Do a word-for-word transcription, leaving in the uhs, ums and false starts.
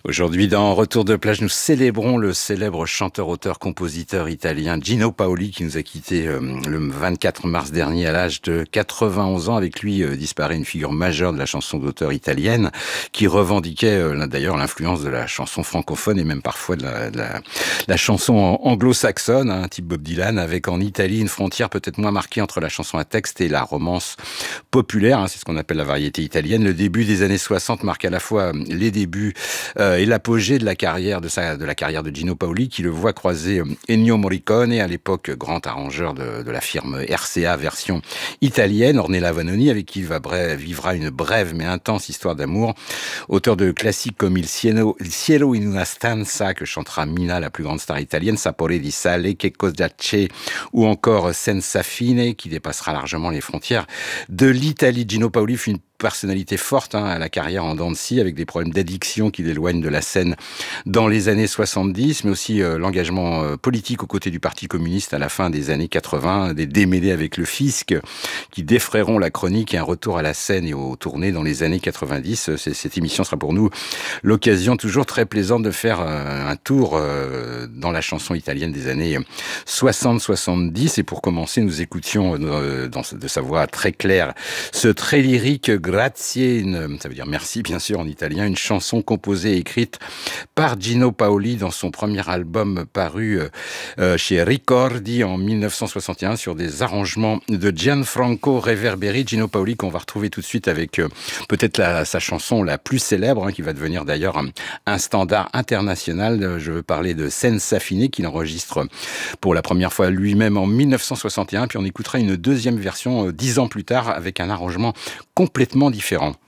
Aujourd'hui, dans Retour de plage, nous célébrons le célèbre chanteur, auteur, compositeur italien Gino Paoli qui nous a quittés euh, le vingt-quatre mars dernier à l'âge de quatre-vingt-onze ans. Avec lui euh, disparaît une figure majeure de la chanson d'auteur italienne qui revendiquait euh, d'ailleurs l'influence de la chanson francophone et même parfois de la, de la, la chanson anglo-saxonne, hein, type Bob Dylan, avec en Italie une frontière peut-être moins marquée entre la chanson à texte et la romance populaire. Hein, c'est ce qu'on appelle la variété italienne. Le début des années soixante marque à la fois les débuts euh, et l'apogée de la carrière de sa de la carrière de Gino Paoli, qui le voit croiser Ennio Morricone, à l'époque grand arrangeur de, de la firme R C A version italienne, Ornella Vanoni, avec qui il va bref, vivra une brève mais intense histoire d'amour. Auteur de classiques comme Il cielo, Il cielo in una stanza, que chantera Mina, la plus grande star italienne, Sapore di sale, Che cosa c'è, ou encore Senza fine, qui dépassera largement les frontières de l'Italie. Gino Paoli fut une personnalité forte, hein, à la carrière en dents de scie, avec des problèmes d'addiction qui l'éloignent de la scène dans les années soixante-dix, mais aussi euh, l'engagement euh, politique aux côtés du Parti communiste à la fin des années quatre-vingts, des démêlés avec le fisc qui défrayeront la chronique et un retour à la scène et aux tournées dans les années quatre-vingt-dix. C'est, cette émission sera pour nous l'occasion toujours très plaisante de faire euh, un tour euh, dans la chanson italienne des années soixante soixante-dix. Et pour commencer, nous écoutions euh, dans, de sa voix très claire ce très lyrique Grazie, une, ça veut dire merci bien sûr en italien, une chanson composée et écrite par Gino Paoli dans son premier album paru euh, chez Ricordi en dix-neuf cent soixante et un sur des arrangements de Gianfranco Reverberi. Gino Paoli qu'on va retrouver tout de suite avec euh, peut-être la, sa chanson la plus célèbre, hein, qui va devenir d'ailleurs un, un standard international. Je veux parler de Senza fine, qu'il enregistre pour la première fois lui-même en dix-neuf cent soixante et un, puis on écoutera une deuxième version euh, dix ans plus tard avec un arrangement complètement différent.